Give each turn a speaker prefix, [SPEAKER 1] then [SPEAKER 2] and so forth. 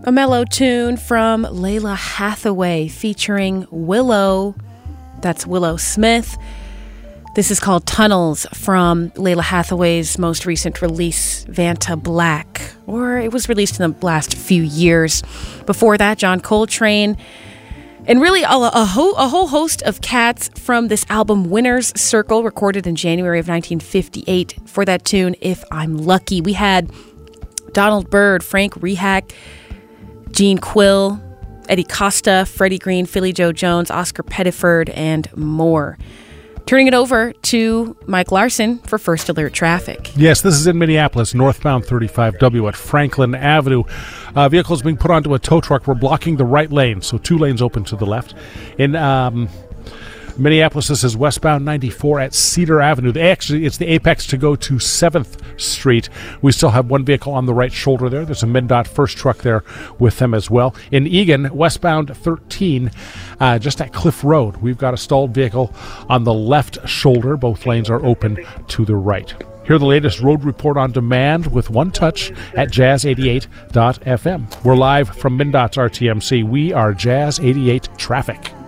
[SPEAKER 1] A mellow tune from Lalah Hathaway featuring Willow. That's Willow Smith. This is called Tunnels from Lalah Hathaway's most recent release, Vanta Black, or it was released in the last few years. Before that, John Coltrane, and really a whole host of cats from this album, Winner's Circle, recorded in January of 1958 for that tune, If I'm Lucky. We had Donald Byrd, Frank Rehak, Gene Quill, Eddie Costa, Freddie Green, Philly Joe Jones, Oscar Pettiford, and more. Turning it over to Mike Larson for First Alert Traffic.
[SPEAKER 2] Yes, this is in Minneapolis, northbound 35W at Franklin Avenue. Vehicles being put onto a tow truck. We're blocking the right lane, so 2 lanes open to the left. In Minneapolis, this is westbound 94 at Cedar Avenue. Actually, it's the apex to go to 7th Street. We still have 1 vehicle on the right shoulder there. There's a MnDOT first truck there with them as well. In Eagan, westbound 13, just at Cliff Road, we've got a stalled vehicle on the left shoulder. Both lanes are open to the right. Hear the latest road report on demand with One Touch at jazz88.fm. We're live from MnDOT's RTMC. We are Jazz 88 Traffic.